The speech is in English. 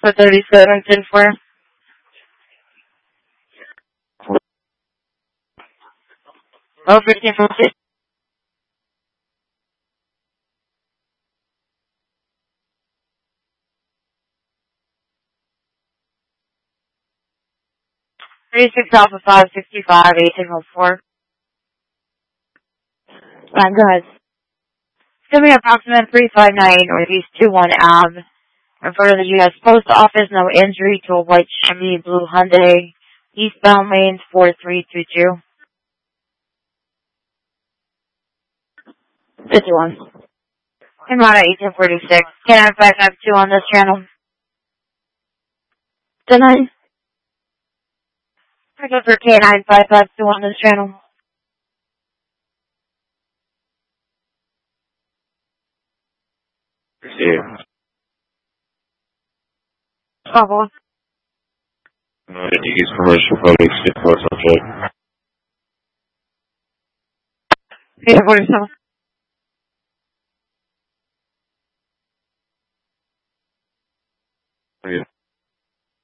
for 3710 for 1550. Six Alpha 565 1804. Go ahead. It's going to be approximate 359 Northeast 21 Ave. In front of the U.S. Post Office, no injury to a white Chevy blue Hyundai. Eastbound lanes 4322. 51. And Rada 1846. K9552 on this channel. Tonight. I go for K9552 on this channel. Yeah. Papa. Use commercial public support subject. Yeah, 47. Yeah.